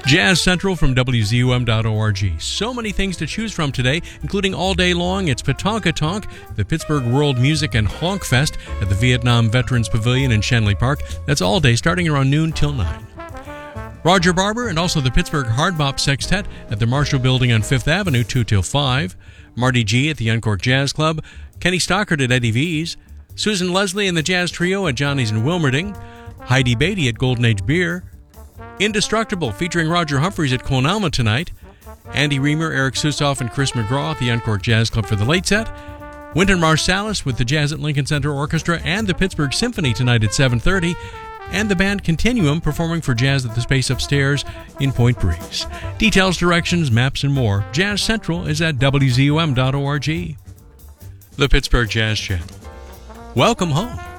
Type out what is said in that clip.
Jazz Central from WZUM.org. So many things to choose from today, including all day long. It's Petanka Tonk, the Pittsburgh World Music and Honk Fest at the Vietnam Veterans Pavilion in Shenley Park. That's all day, starting around noon till 9. Roger Barber and also the Pittsburgh Hard Bop Sextet at the Marshall Building on 5th Avenue, 2 till 5. Marty G. at the Uncork Jazz Club. Kenny Stockard at Eddie V's. Susan Leslie and the Jazz Trio at Johnny's in Wilmerding. Heidi Beatty at Golden Age Beer. Indestructible featuring Roger Humphreys at Clone Alma tonight. Andy Reamer, Eric Susoff, and Chris McGraw at the Uncork Jazz Club for the late set. Wynton Marsalis with the Jazz at Lincoln Center Orchestra and the Pittsburgh Symphony tonight at 7:30. And the band Continuum performing for Jazz at the Space Upstairs in Point Breeze. Details, directions, maps, and more. Jazz Central is at WZUM.org. The Pittsburgh Jazz Channel. Welcome home.